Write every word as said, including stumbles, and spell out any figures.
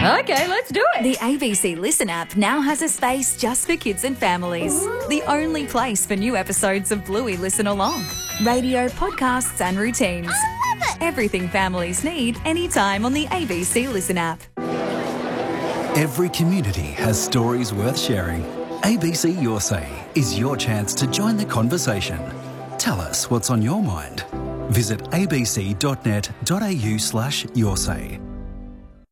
Okay, let's do it. The A B C Listen app now has a space just for kids and families. The only place for new episodes of Bluey Listen Along. Radio, podcasts and routines. I love it. Everything families need anytime on the A B C Listen app. Every community has stories worth sharing. A B C Your Say is your chance to join the conversation. Tell us what's on your mind. Visit abc.net.au slash your say.